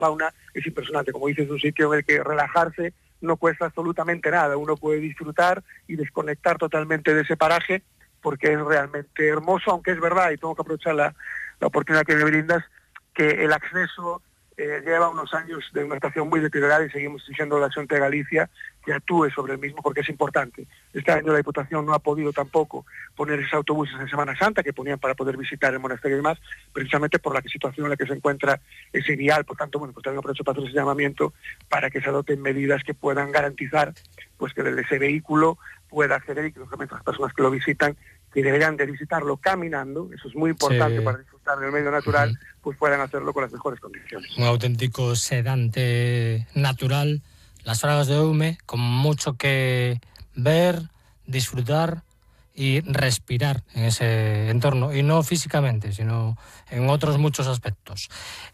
fauna es impresionante. Como dices, es un sitio en el que relajarse no cuesta absolutamente nada. Uno puede disfrutar y desconectar totalmente de ese paraje porque es realmente hermoso, aunque es verdad, y tengo que aprovechar la oportunidad que me brindas, que el acceso lleva unos años de una estación muy deteriorada y seguimos exigiendo a la Xunta de Galicia que actúe sobre el mismo porque es importante. Este año la Diputación no ha podido tampoco poner esos autobuses en Semana Santa que ponían para poder visitar el monasterio y demás, precisamente por la situación en la que se encuentra ese vial. Por tanto, bueno, pues también aprovecho para hacer ese llamamiento para que se adopten medidas que puedan garantizar pues que desde ese vehículo pueda acceder y que lógicamente las personas que lo visitan, que deberían de visitarlo caminando, eso es muy importante Sí. para disfrutar del medio natural, pues puedan hacerlo con las mejores condiciones. Un auténtico sedante natural, las Fragas de Eume, con mucho que ver, disfrutar y respirar en ese entorno, y no físicamente, sino en otros muchos aspectos.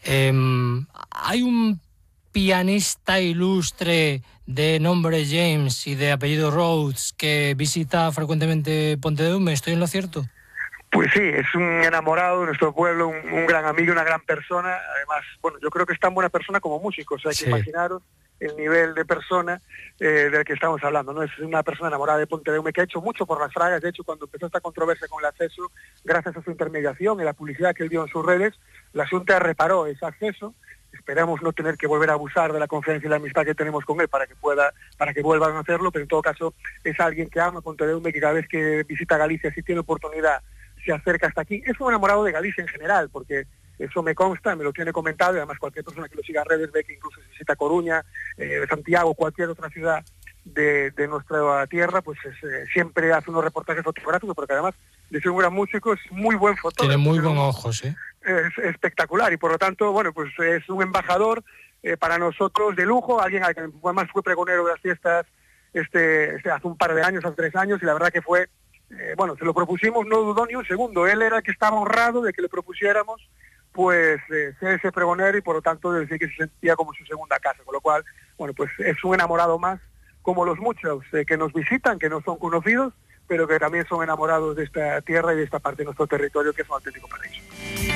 Hay un pianista ilustre de nombre James y de apellido Rhodes que visita frecuentemente Ponte de Eume, ¿estoy en lo cierto? Pues sí, es un enamorado de nuestro pueblo, un gran amigo, una gran persona. Además, bueno, yo creo que es tan buena persona como músico, o sea, hay que imaginaros el nivel de persona del que estamos hablando, ¿no? Es una persona enamorada de Ponte de Eume que ha hecho mucho por las Fragas. De hecho, cuando empezó esta controversia con el acceso, gracias a su intermediación y la publicidad que él dio en sus redes, la Xunta reparó ese acceso. Esperamos no tener que volver a abusar de la confianza y la amistad que tenemos con él para que vuelvan a hacerlo, pero en todo caso es alguien que ama Ponte de Eume, que cada vez que visita Galicia, si tiene oportunidad, se acerca hasta aquí. Es un enamorado de Galicia en general, porque eso me consta, me lo tiene comentado, y además cualquier persona que lo siga en redes ve que incluso si visita Coruña, Santiago, cualquier otra ciudad de nuestra tierra, pues siempre hace unos reportajes fotográficos, porque además de ser un gran músico es muy buen fotógrafo. Tiene muy buen ojo, sí. Es espectacular y por lo tanto, bueno, pues es un embajador para nosotros de lujo, alguien al que además fue pregonero de las fiestas hace un par de años, hace 3 años, y la verdad que fue, bueno, se lo propusimos, no dudó ni un segundo. Él era el que estaba honrado de que le propusiéramos pues ser ese pregonero, y por lo tanto decir que se sentía como su segunda casa, con lo cual, bueno, pues es un enamorado más, como los muchos que nos visitan, que no son conocidos, pero que también son enamorados de esta tierra y de esta parte de nuestro territorio, que es un auténtico paraíso.